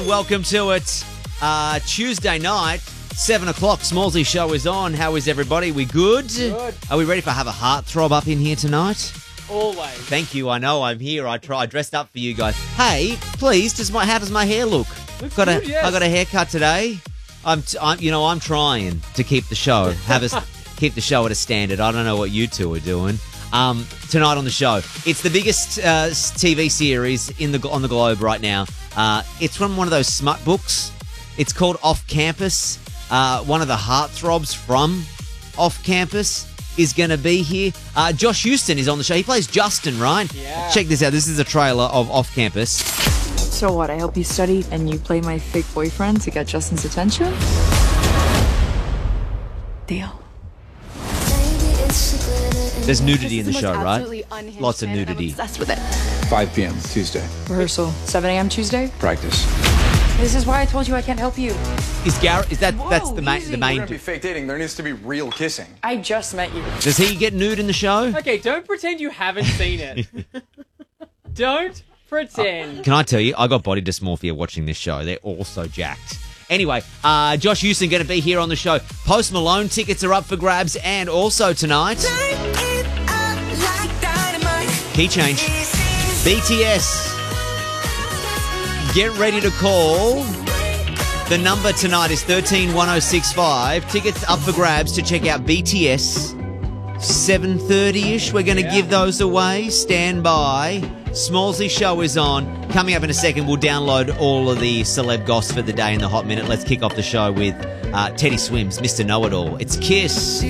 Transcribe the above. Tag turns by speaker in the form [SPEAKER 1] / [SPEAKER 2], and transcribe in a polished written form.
[SPEAKER 1] Welcome to it. Tuesday night, 7 o'clock. Smallsy show is on. How is everybody? We good?
[SPEAKER 2] Good.
[SPEAKER 1] Are we ready for Have a Heartthrob up in here tonight?
[SPEAKER 2] Always.
[SPEAKER 1] Thank you. I know I'm here. I dressed up for you guys. Hey, please, how does my hair look?
[SPEAKER 2] Looks
[SPEAKER 1] I
[SPEAKER 2] good, yes.
[SPEAKER 1] got a haircut today. I'm trying to keep the show, keep the show at a standard. I don't know what you two are doing. Tonight on the show, it's the biggest TV series on the globe right now. It's from one of those smut books. It's called Off Campus. One of the heartthrobs from Off Campus is going to be here. Josh Houston is on the show. He plays Justin, right?
[SPEAKER 2] Yeah.
[SPEAKER 1] Check this out. This is a trailer of Off Campus.
[SPEAKER 3] So what, I help you study and you play my fake boyfriend to get Justin's attention? Deal.
[SPEAKER 1] There's nudity in the show, right?
[SPEAKER 4] Absolutely unhinged
[SPEAKER 1] Lots of
[SPEAKER 4] man, and I'm
[SPEAKER 1] nudity.
[SPEAKER 4] obsessed with it.
[SPEAKER 5] 5 p.m. Tuesday.
[SPEAKER 3] Rehearsal, 7 a.m. Tuesday?
[SPEAKER 5] Practice.
[SPEAKER 3] This is why I told you I can't help you.
[SPEAKER 1] That's the main?
[SPEAKER 5] We're gonna be fake dating. There needs to be real kissing.
[SPEAKER 3] I just met you.
[SPEAKER 1] Does he get nude in the show?
[SPEAKER 2] Okay, don't pretend you haven't seen it. Don't pretend.
[SPEAKER 1] Can I tell you, I got body dysmorphia watching this show. They're all so jacked. Anyway, Josh Houston going to be here on the show. Post Malone tickets are up for grabs, and also tonight, key change, BTS. Get ready to call. The number tonight is 131065. Tickets up for grabs to check out BTS. 7:30ish. We're going to give those away. Stand by. Smallsy show is on. Coming up in a second, we'll download all of the celeb gossip for the day in the Hot Minute. Let's kick off the show with Teddy Swims, Mr. Know-It-All. It's Kiss.